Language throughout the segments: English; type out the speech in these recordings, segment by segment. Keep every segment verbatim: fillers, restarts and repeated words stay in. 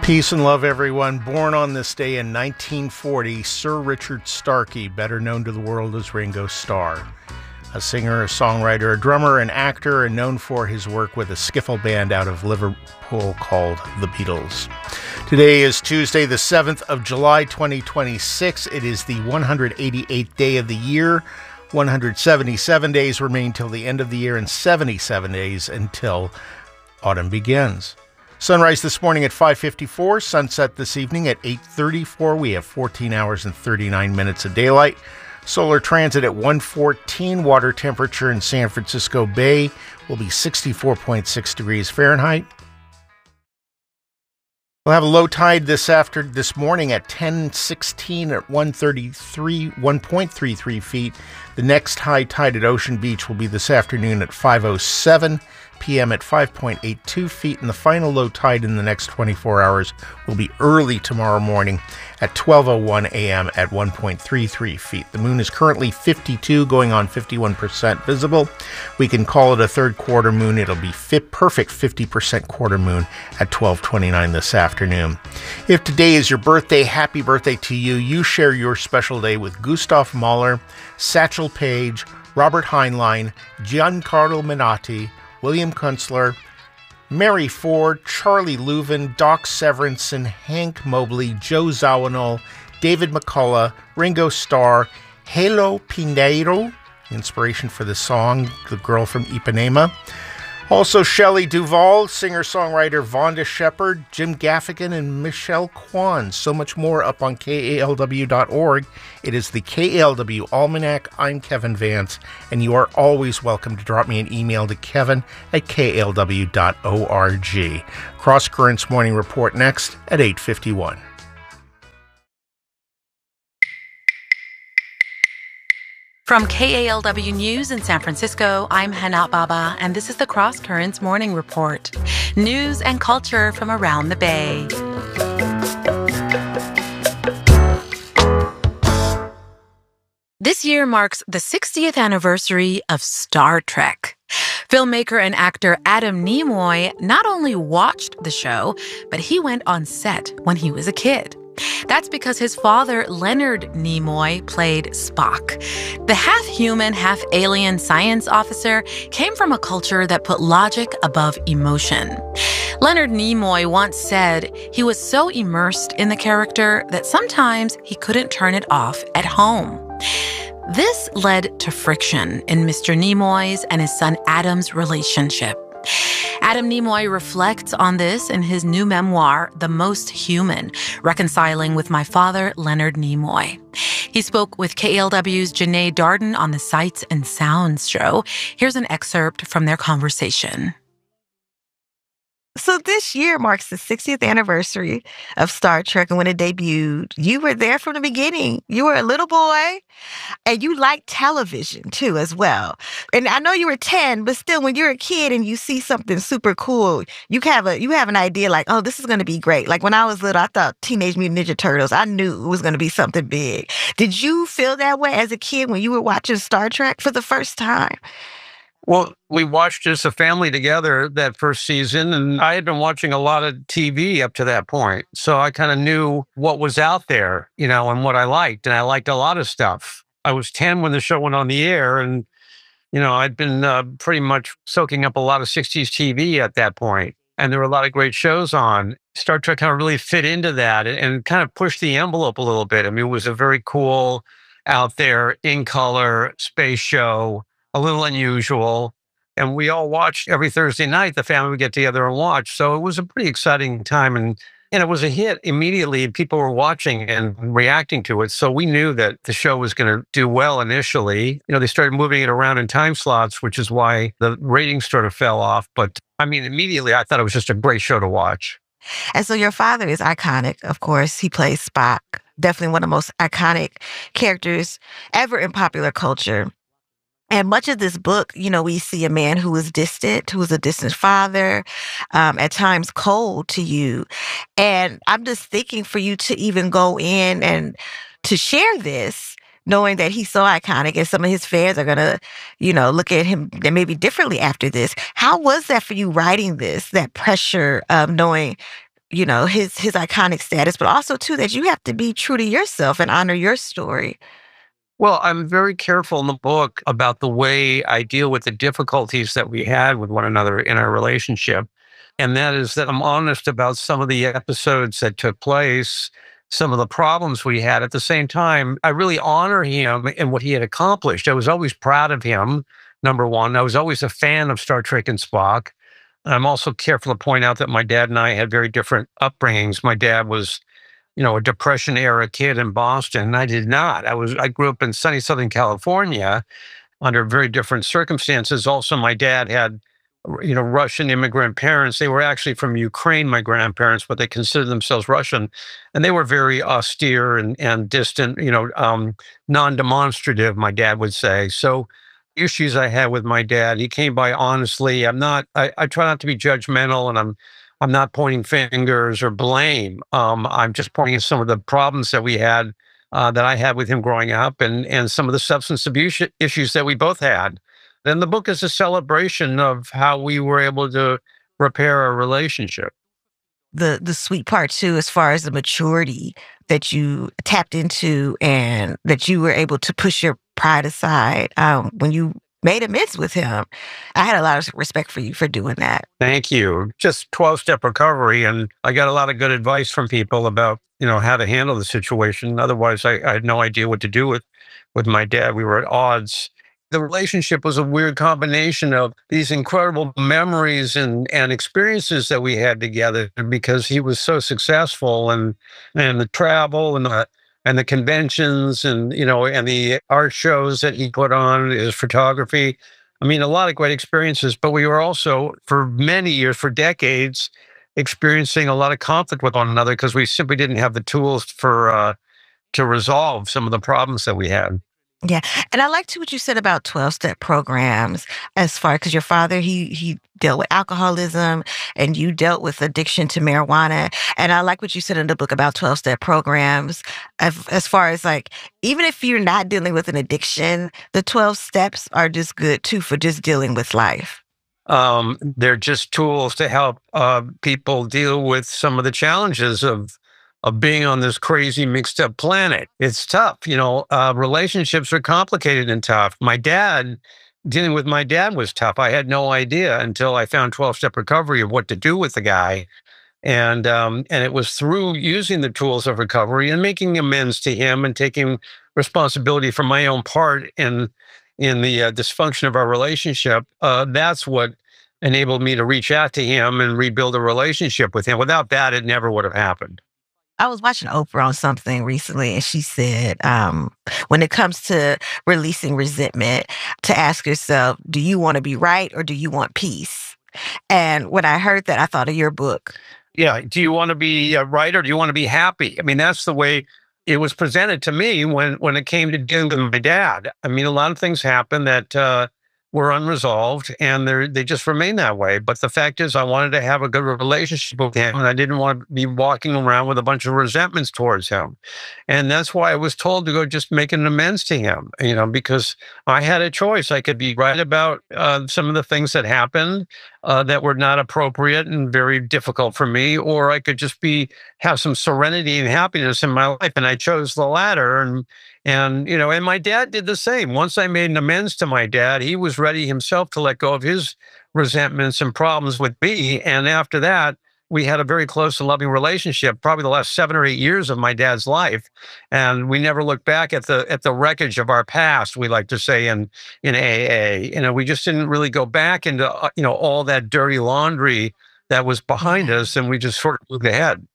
Peace and love, everyone. Born on this day in nineteen forty, Sir Richard Starkey, better known to the world as Ringo Starr. A singer, a songwriter, a drummer, an actor, and known for his work with a skiffle band out of Liverpool called The Beatles. Today is Tuesday, the seventh of July, twenty twenty-six. It is the one hundred eighty-eighth day of the year. one hundred seventy-seven days remain till the end of the year and seventy-seven days until autumn begins. Sunrise this morning at five fifty-four, sunset this evening at eight thirty-four. We have fourteen hours and thirty-nine minutes of daylight. Solar transit at one fourteen. Water temperature in San Francisco Bay will be sixty-four point six degrees Fahrenheit. We'll have a low tide this after this morning at ten sixteen at one thirty-three, one point three three feet. The next high tide at Ocean Beach will be this afternoon at five oh seven p.m. at five point eight two feet, and the final low tide in the next twenty-four hours will be early tomorrow morning at twelve oh one a.m. at one point three three feet. The moon is currently fifty-two, going on fifty-one percent visible. We can call it a third quarter moon. It'll be fit, perfect fifty percent quarter moon at twelve twenty-nine this afternoon. If today is your birthday, happy birthday to you. You share your special day with Gustav Mahler, Satchel Paige, Robert Heinlein, Giancarlo Menotti, William Kunstler, Mary Ford, Charlie Leuven, Doc Severinsen, Hank Mobley, Joe Zawinul, David McCullough, Ringo Starr, Halo Pinheiro, inspiration for the song The Girl from Ipanema. Also Shelley Duvall, singer-songwriter Vonda Shepard, Jim Gaffigan, and Michelle Kwan. So much more up on K A L W dot org. It is the K A L W Almanac. I'm Kevin Vance, and you are always welcome to drop me an email to kevin at K A L W dot org. Cross Currents Morning Report next at eight fifty-one. From K A L W News in San Francisco, I'm Hana Baba, and this is the Cross Currents Morning Report. News and culture from around the Bay. This year marks the sixtieth anniversary of Star Trek. Filmmaker and actor Adam Nimoy not only watched the show, but he went on set when he was a kid. That's because his father, Leonard Nimoy, played Spock. The half-human, half-alien science officer came from a culture that put logic above emotion. Leonard Nimoy once said he was so immersed in the character that sometimes he couldn't turn it off at home. This led to friction in Mister Nimoy's and his son Adam's relationship. Adam Nimoy reflects on this in his new memoir, The Most Human, Reconciling with My Father, Leonard Nimoy. He spoke with K A L W's Janae Darden on the Sights and Sounds show. Here's an excerpt from their conversation. So this year marks the sixtieth anniversary of Star Trek, and when it debuted, you were there from the beginning. You were a little boy, and you liked television, too, as well. And I know you were ten, but still, when you're a kid and you see something super cool, you have a you have an idea like, oh, this is going to be great. Like when I was little, I thought Teenage Mutant Ninja Turtles. I knew it was going to be something big. Did you feel that way as a kid when you were watching Star Trek for the first time? Well, we watched as a family together that first season, and I had been watching a lot of T V up to that point. So I kind of knew what was out there, you know, and what I liked. And I liked a lot of stuff. I was ten when the show went on the air, and, you know, I'd been uh, pretty much soaking up a lot of sixties T V at that point. And there were a lot of great shows on. Star Trek kind of really fit into that and, and kind of pushed the envelope a little bit. I mean, it was a very cool, out there, in color, space show. A little unusual. And we all watched every Thursday night. The family would get together and watch. So it was a pretty exciting time. And, and it was a hit immediately. People were watching and reacting to it. So we knew that the show was going to do well initially. You know, they started moving it around in time slots, which is why the ratings sort of fell off. But I mean, immediately I thought it was just a great show to watch. And so your father is iconic, of course. He plays Spock, definitely one of the most iconic characters ever in popular culture. And much of this book, you know, we see a man who is distant, who is a distant father, um, at times cold to you. And I'm just thinking for you to even go in and to share this, knowing that he's so iconic and some of his fans are going to, you know, look at him maybe differently after this. How was that for you writing this, that pressure of knowing you know, his his iconic status, but also too that you have to be true to yourself and honor your story. Well, I'm very careful in the book about the way I deal with the difficulties that we had with one another in our relationship. And that is that I'm honest about some of the episodes that took place, some of the problems we had. At the same time, I really honor him and what he had accomplished. I was always proud of him, number one. I was always a fan of Star Trek and Spock. I'm also careful to point out that my dad and I had very different upbringings. My dad was, you know, a Depression era kid in Boston. I did not. I was, I grew up in sunny Southern California under very different circumstances. Also, my dad had, you know, Russian immigrant parents. They were actually from Ukraine, my grandparents, but they considered themselves Russian. And they were very austere and, and distant, you know, um, non-demonstrative, my dad would say. So issues I had with my dad, he came by honestly. I'm not, I, I try not to be judgmental, and I'm I'm not pointing fingers or blame. Um, I'm just pointing at some of the problems that we had, uh, that I had with him growing up, and and some of the substance abuse issues that we both had. Then the book is a celebration of how we were able to repair our relationship. The the sweet part too, as far as the maturity that you tapped into and that you were able to push your pride aside um, when you made amends with him. I had a lot of respect for you for doing that. Thank you. Just twelve-step recovery. And I got a lot of good advice from people about, you know, how to handle the situation. Otherwise, I, I had no idea what to do with, with my dad. We were at odds. The relationship was a weird combination of these incredible memories and, and experiences that we had together, because he was so successful, and, and the travel and the and the conventions and, you know, and the art shows that he put on, his photography. I mean, a lot of great experiences, but we were also, for many years, for decades, experiencing a lot of conflict with one another because we simply didn't have the tools for, uh, to resolve some of the problems that we had. Yeah. And I liked what you said about twelve-step programs as far, because your father, he he dealt with alcoholism and you dealt with addiction to marijuana. And I like what you said in the book about twelve-step programs as, as far as like, even if you're not dealing with an addiction, the twelve steps are just good too for just dealing with life. Um, they're just tools to help uh, people deal with some of the challenges of of being on this crazy mixed up planet. It's tough. You know, uh, relationships are complicated and tough. My dad, dealing with my dad was tough. I had no idea until I found twelve-step recovery of what to do with the guy. And, um, and it was through using the tools of recovery and making amends to him and taking responsibility for my own part in, in the uh, dysfunction of our relationship. Uh, that's what enabled me to reach out to him and rebuild a relationship with him. Without that, it never would have happened. I was watching Oprah on something recently, and she said, um, when it comes to releasing resentment, to ask yourself, do you want to be right or do you want peace? And when I heard that, I thought of your book. Yeah. Do you want to be uh, right or do you want to be happy? I mean, that's the way it was presented to me when, when it came to dealing with my dad. I mean, a lot of things happened that uh, were unresolved, and they they just remain that way. But the fact is, I wanted to have a good relationship with him, and I didn't want to be walking around with a bunch of resentments towards him. And that's why I was told to go just make an amends to him, you know, because I had a choice. I could be right about uh, some of the things that happened uh, that were not appropriate and very difficult for me, or I could just be have some serenity and happiness in my life. And I chose the latter. And And, you know, and my dad did the same. Once I made an amends to my dad, he was ready himself to let go of his resentments and problems with me. And after that, we had a very close and loving relationship, probably the last seven or eight years of my dad's life. And we never looked back at the at the wreckage of our past, we like to say in, in A A. You know, we just didn't really go back into, uh, you know, all that dirty laundry that was behind us. And we just sort of moved ahead.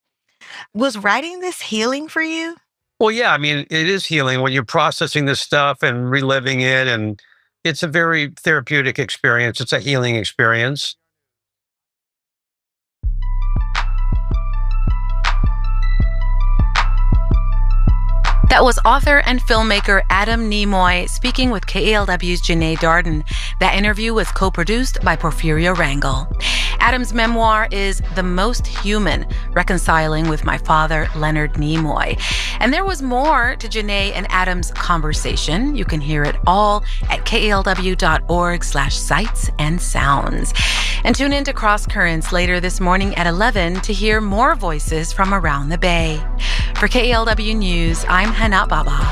Was writing this healing for you? Well, yeah, I mean, it is healing when you're processing this stuff and reliving it. And it's a very therapeutic experience. It's a healing experience. That was author and filmmaker Adam Nimoy speaking with K A L W's Janae Darden. That interview was co-produced by Porfirio Rangel. Adam's memoir is The Most Human, Reconciling with My Father, Leonard Nimoy. And there was more to Janae and Adam's conversation. You can hear it all at K A L W dot org slash sights and sounds. And tune in to Cross Currents later this morning at eleven to hear more voices from around the Bay. For K L W News, I'm Hana Baba.